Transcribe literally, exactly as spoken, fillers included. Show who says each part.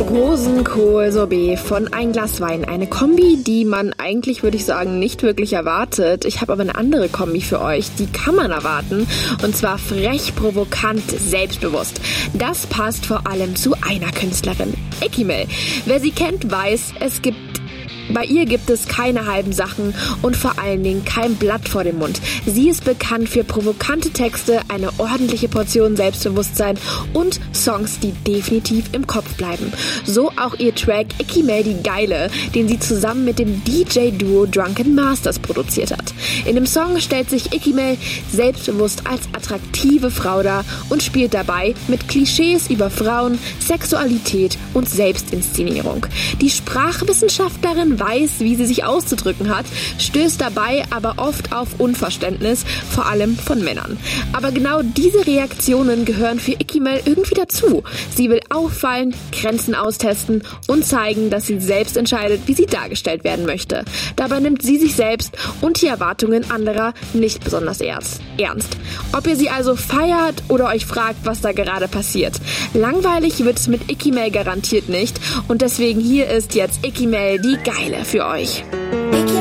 Speaker 1: Rosenkohl-Sorbet von Ein Glas Wein. Eine Kombi, die man eigentlich, würde ich sagen, nicht wirklich erwartet. Ich habe aber eine andere Kombi für euch, die kann man erwarten. Und zwar frech, provokant, selbstbewusst. Das passt vor allem zu einer Künstlerin, Ekimel. Wer sie kennt, weiß, es gibt Bei ihr gibt es keine halben Sachen und vor allen Dingen kein Blatt vor dem Mund. Sie ist bekannt für provokante Texte, eine ordentliche Portion Selbstbewusstsein und Songs, die definitiv im Kopf bleiben. So auch ihr Track Ekimel die Geile, den sie zusammen mit dem D J-Duo Drunken Masters produziert hat. In dem Song stellt sich Ekimel selbstbewusst als attraktive Frau dar und spielt dabei mit Klischees über Frauen, Sexualität und Selbstinszenierung. Die Sprachwissenschaftlerin weiß, wie sie sich auszudrücken hat, stößt dabei aber oft auf Unverständnis, vor allem von Männern. Aber genau diese Reaktionen gehören für Ekimel irgendwie dazu. Sie will auffallen, Grenzen austesten und zeigen, dass sie selbst entscheidet, wie sie dargestellt werden möchte. Dabei nimmt sie sich selbst und die Erwartungen anderer nicht besonders ernst. Ob ihr sie also feiert oder euch fragt, was da gerade passiert. Langweilig wird es mit Ekimel garantiert nicht und deswegen hier ist jetzt Ekimel die Geile für euch.